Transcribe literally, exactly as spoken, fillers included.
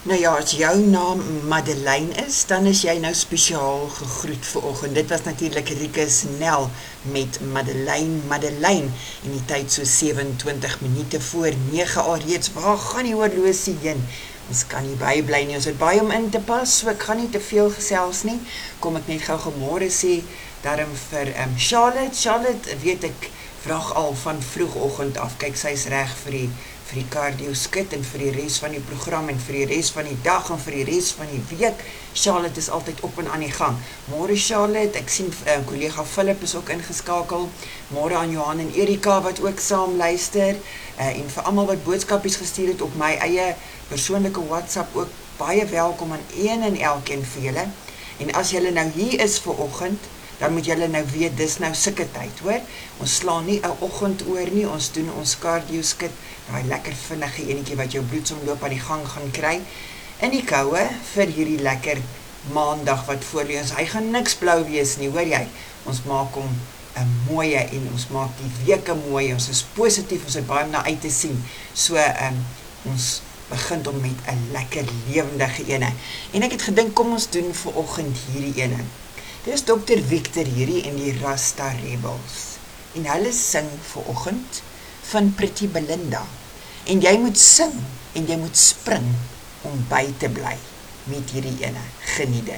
Nou ja, as jou naam Madeleine is, dan is jy nou spesiaal gegroet vanoggend. Dit was natuurlik Rika Snell met Madeleine, Madeleine, en die tyd so sewe-en-twintig minute voor nege al reeds. Waar gaan die horlosie heen? Ons kan nie bybly nie, ons het baie om in te pas, so ek gaan nie te veel gesels nie. Kom ek net gou gemôre sê, daarom vir um, Charlotte, Charlotte, weet ek, vraag al van vroegoggend af, kyk, sy is reg vir die vir die cardio skit en vir die res van die program en vir die res van die dag en vir die res van die week. Charlotte is altyd op en aan die gang. Môre Charlotte, ek sien uh, collega Philip is ook ingeskakel. Môre aan Johan en Erika wat ook saam luister. Uh, en vir almal wat boodskapies gestuur het op my eie persoonlike WhatsApp ook baie welkom aan een en elkeen vir julle. En as julle nou hier is vir oggend, dan moet julle nou weet, dis nou sulke tyd, hoor. Ons slaan nie 'n oggend oor nie, ons doen ons cardio skit, daai lekker vinnige enetjie wat jou bloedsomloop aan die gang gaan kry, in die koue, vir hierdie lekker maandag wat voor lê ons. Hy gaan niks blou wees nie, hoor jy? Ons maak hom 'n mooie en ons maak die weke mooi, ons is positief, ons het baie om na uit te sien. So, um, ons begin hom met 'n lekker lewendige ene. En ek het gedink, kom ons doen vir oggend hierdie ene. Dit is dokter Victor hierdie en die Rasta Rebels. En hulle sing vir oggend van Pretty Belinda. En jy moet sing en jy moet spring om by te bly met hierdie ene. Geniet dit.